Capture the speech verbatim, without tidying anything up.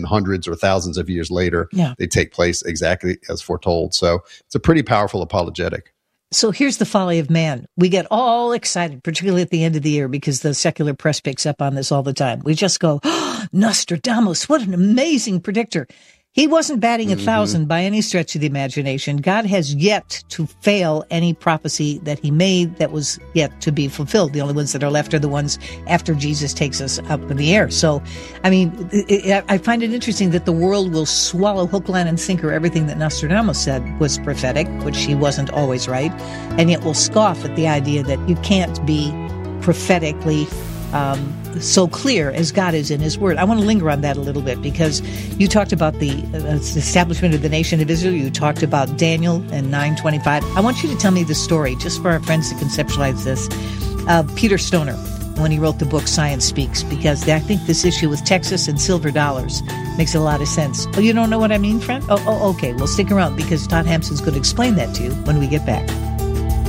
then hundreds or thousands of years later, yeah. they take place exactly as foretold. So it's a pretty powerful apologetic. So here's the folly of man. We get all excited, particularly at the end of the year, because the secular press picks up on this all the time. We just go, oh, Nostradamus, what an amazing predictor. He wasn't batting a thousand mm-hmm. by any stretch of the imagination. God has yet to fail any prophecy that he made that was yet to be fulfilled. The only ones that are left are the ones after Jesus takes us up in the air. So, I mean, it, it, I find it interesting that the world will swallow hook, line, and sinker everything that Nostradamus said was prophetic, which he wasn't always right, and yet will scoff at the idea that you can't be prophetically Um, so clear as God is in his word. I want to linger on that a little bit because you talked about the uh, establishment of the nation of Israel. You talked about Daniel and nine twenty-five. I want you to tell me the story, just for our friends to conceptualize this, uh, Peter Stoner, when he wrote the book Science Speaks, because I think this issue with Texas and silver dollars makes a lot of sense. Oh, you don't know what I mean, friend? Oh, oh okay. Well, stick around because Todd Hampson's going to explain that to you when we get back.